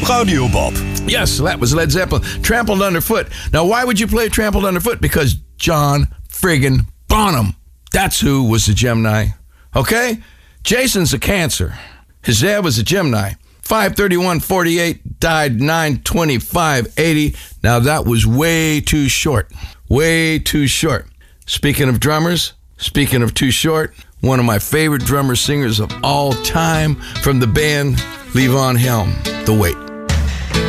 Radiobob. Yes, that was Led Zeppelin. Trampled Underfoot. Now, why would you play Trampled Underfoot? Because John friggin' Bonham. That's who was a Gemini. Okay? Jason's a Cancer. His dad was a Gemini. 5/31/48, died 9/25/80. Now, that was way too short. Way too short. Speaking of drummers, speaking of too short, one of my favorite drummer singers of all time from the band Levon Helm, The Wait.